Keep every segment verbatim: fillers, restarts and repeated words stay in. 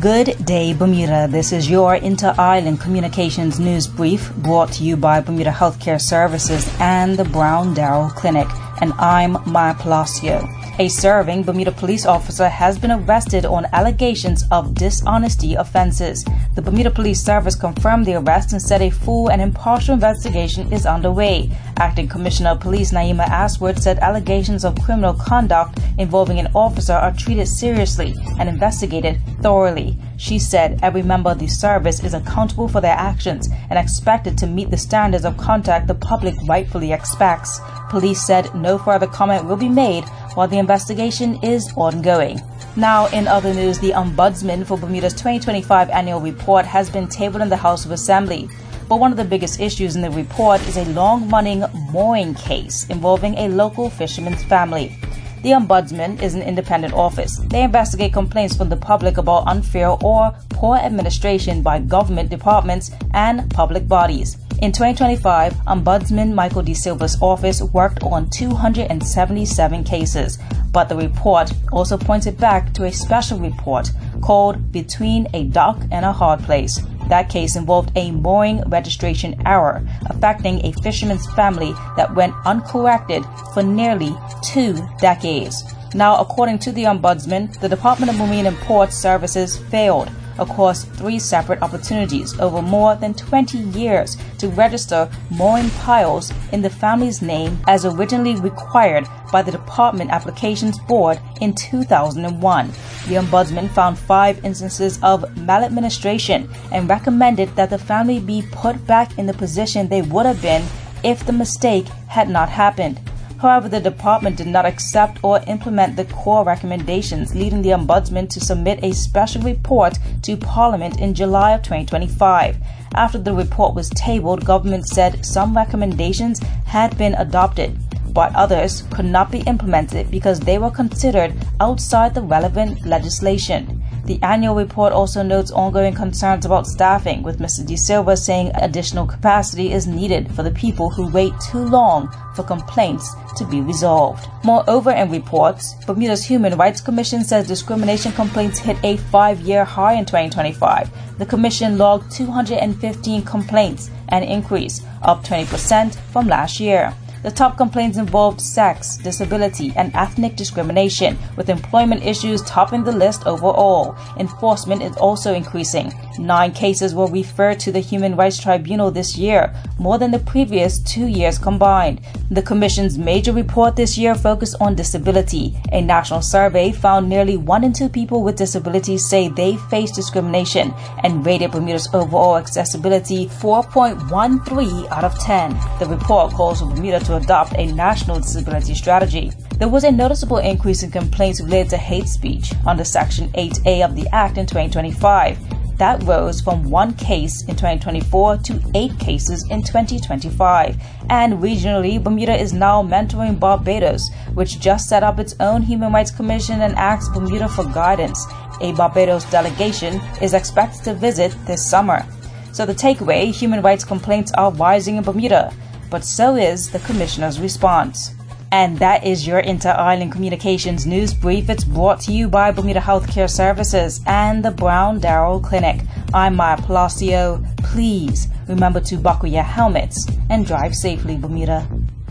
Good day, Bermuda. This is your Inter-Island Communications News Brief brought to you by Bermuda Healthcare Services and the Brown Darrell Clinic. And I'm Maya Palacio. A serving Bermuda police officer has been arrested on allegations of dishonesty offenses. The Bermuda Police Service confirmed the arrest and said a full and impartial investigation is underway. Acting Commissioner of Police Naima Aswad said allegations of criminal conduct involving an officer are treated seriously and investigated thoroughly. She said every member of the service is accountable for their actions and expected to meet the standards of conduct the public rightfully expects. Police said no further comment will be made while the investigation is ongoing. Now, in other news, the Ombudsman for Bermuda's twenty twenty-five annual report has been tabled in the House of Assembly. But one of the biggest issues in the report is a long-running mooring case involving a local fisherman's family. The Ombudsman is an independent office. They investigate complaints from the public about unfair or poor administration by government departments and public bodies. In twenty twenty-five, Ombudsman Michael D. Silva's office worked on two hundred seventy-seven cases, but the report also pointed back to a special report called Between a Dock and a Hard Place. That case involved a mooring registration error affecting a fisherman's family that went uncorrected for nearly two decades. Now, according to the Ombudsman, the Department of Marine and Port Services failed across three separate opportunities over more than twenty years to register mooring piles in the family's name as originally required by the Department Applications Board in two thousand one. The Ombudsman found five instances of maladministration and recommended that the family be put back in the position they would have been if the mistake had not happened. However, the department did not accept or implement the core recommendations, leading the Ombudsman to submit a special report to Parliament in July of twenty twenty-five. After the report was tabled, government said some recommendations had been adopted, but others could not be implemented because they were considered outside the relevant legislation. The annual report also notes ongoing concerns about staffing, with Mister De Silva saying additional capacity is needed for the people who wait too long for complaints to be resolved. Moreover, in reports, Bermuda's Human Rights Commission says discrimination complaints hit a five-year high in twenty twenty-five. The commission logged two hundred fifteen complaints, an increase of twenty percent from last year. The top complaints involved sex, disability, and ethnic discrimination, with employment issues topping the list overall. Enforcement is also increasing. Nine cases were referred to the Human Rights Tribunal this year, more than the previous two years combined. The Commission's major report this year focused on disability. A national survey found nearly one in two people with disabilities say they face discrimination and rated Bermuda's overall accessibility four point one three out of ten. The report calls for Bermuda to adopt a national disability strategy. There was a noticeable increase in complaints related to hate speech under Section eight A of the Act in twenty twenty-five. That rose from one case in twenty twenty-four to eight cases in twenty twenty-five. And regionally, Bermuda is now mentoring Barbados, which just set up its own Human Rights Commission and asked Bermuda for guidance. A Barbados delegation is expected to visit this summer. So the takeaway, human rights complaints are rising in Bermuda, but so is the Commissioner's response. And that is your Inter-Island Communications News Brief. It's brought to you by Bermuda Healthcare Services and the Brown Darrell Clinic. I'm Maya Palacio. Please remember to buckle your helmets and drive safely, Bermuda.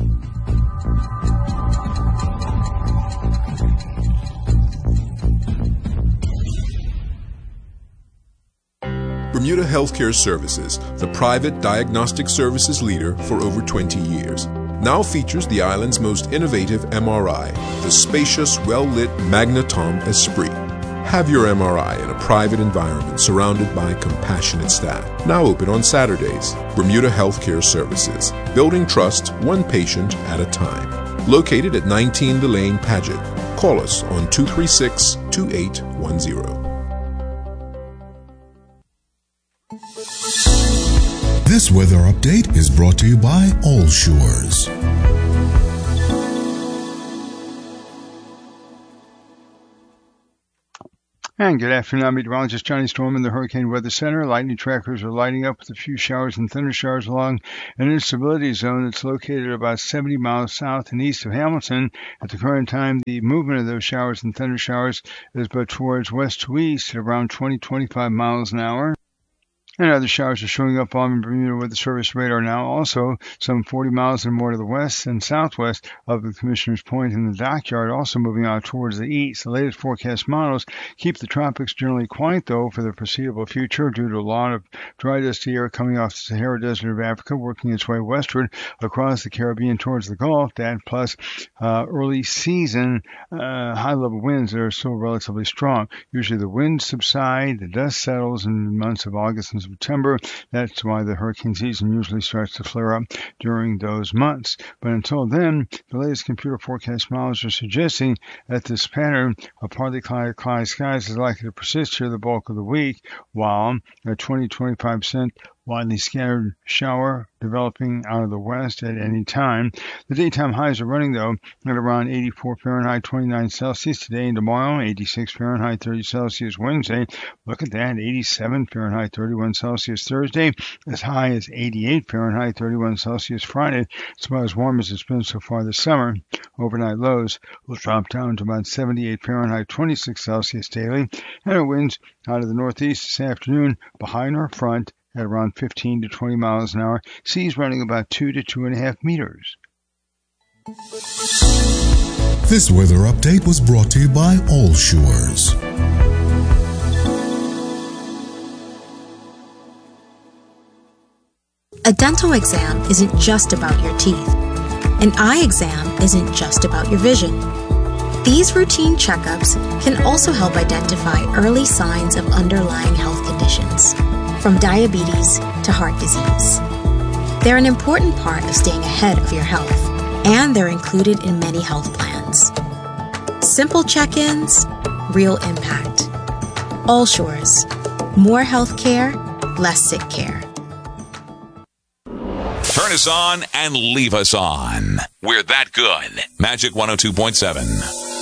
Bermuda Healthcare Services, the private diagnostic services leader for over twenty years, now features the island's most innovative M R I, the spacious, well-lit Magnetom Esprit. Have your M R I in a private environment surrounded by compassionate staff. Now open on Saturdays. Bermuda Healthcare Services, building trust one patient at a time. Located at nineteen Delane Paget. Call us on two three six, two eight one zero. This weather update is brought to you by All Shores. And good afternoon, I'm meteorologist Johnny Storm in the Hurricane Weather Center. Lightning trackers are lighting up with a few showers and thundershowers along an instability zone that's located about seventy miles south and east of Hamilton. At the current time, the movement of those showers and thundershowers is but towards west to east at around twenty to twenty-five miles an hour. And other showers are showing up on Bermuda Weather Service radar now, also some forty miles and more to the west and southwest of the Commissioner's Point in the Dockyard, also moving out towards the east. The latest forecast models keep the tropics generally quiet, though, for the foreseeable future due to a lot of dry, dusty air coming off the Sahara Desert of Africa, working its way westward across the Caribbean towards the Gulf. That plus uh, early season uh, high-level winds that are still relatively strong. Usually the winds subside, the dust settles in the months of August and September. That's why the hurricane season usually starts to flare up during those months. But until then, the latest computer forecast models are suggesting that this pattern of partly cloudy, cloudy skies is likely to persist here the bulk of the week, while a twenty to twenty-five percent widely scattered shower developing out of the west at any time. The daytime highs are running, though, at around eighty-four Fahrenheit, twenty-nine Celsius today and tomorrow, eighty-six Fahrenheit, thirty Celsius Wednesday. Look at that, eighty-seven Fahrenheit, thirty-one Celsius Thursday, as high as eighty-eight Fahrenheit, thirty-one Celsius Friday. It's about as warm as it's been so far this summer. Overnight lows will drop down to about seventy-eight Fahrenheit, twenty-six Celsius daily, and our winds out of the northeast this afternoon behind our front at around fifteen to twenty miles an hour, seas running about two to two and a half meters. This weather update was brought to you by All Shores. A dental exam isn't just about your teeth. An eye exam isn't just about your vision. These routine checkups can also help identify early signs of underlying health conditions, from diabetes to heart disease. They're an important part of staying ahead of your health, and they're included in many health plans. Simple check-ins, real impact. All Shores. More health care, less sick care. Turn us on and leave us on. We're that good. Magic one oh two point seven.